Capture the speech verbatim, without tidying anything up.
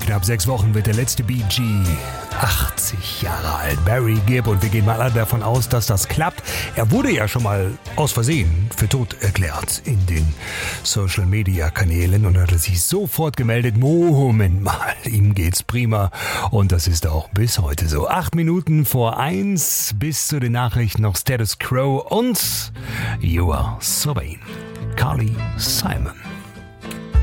knapp sechs Wochen wird der letzte Bee Gee achtzig Jahre alt, Barry Gibb, und wir gehen mal alle davon aus, dass das klappt. Er wurde ja schon mal aus Versehen für tot erklärt in den Social-Media-Kanälen und hat sich sofort gemeldet, Moment mal, ihm geht's prima, und das ist auch bis heute so. Acht Minuten vor eins, bis zu den Nachrichten noch Status Quo und You Are So Vain. Carly Simon.